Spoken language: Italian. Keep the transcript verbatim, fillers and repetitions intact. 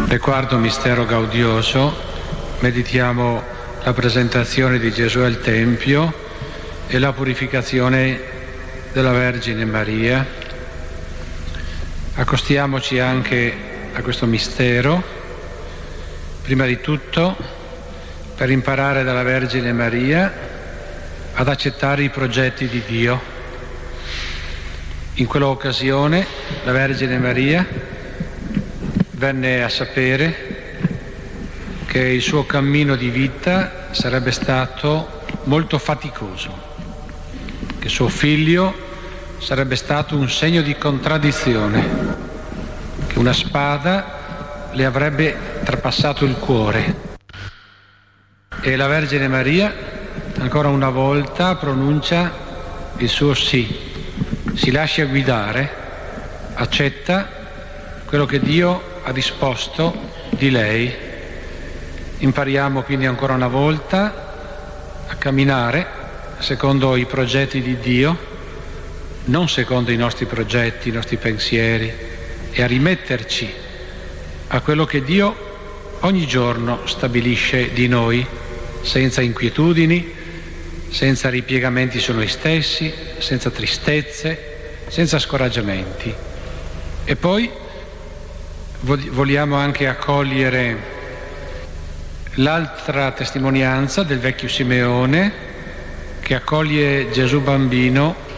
Nel quarto mistero gaudioso meditiamo la presentazione di Gesù al Tempio e la purificazione della Vergine Maria. Accostiamoci anche a questo mistero, prima di tutto per imparare dalla Vergine Maria ad accettare i progetti di Dio. In quell'occasione la Vergine Maria venne a sapere che il suo cammino di vita sarebbe stato molto faticoso, che suo figlio sarebbe stato un segno di contraddizione, che una spada le avrebbe trapassato il cuore. E la Vergine Maria ancora una volta pronuncia il suo sì, si lascia guidare, accetta quello che Dio ha disposto di lei. Impariamo quindi ancora una volta a camminare secondo i progetti di Dio, non secondo i nostri progetti, i nostri pensieri, e a rimetterci a quello che Dio ogni giorno stabilisce di noi, senza inquietudini, senza ripiegamenti su noi stessi, senza tristezze, senza scoraggiamenti. E poi vogliamo anche accogliere l'altra testimonianza del vecchio Simeone, che accoglie Gesù bambino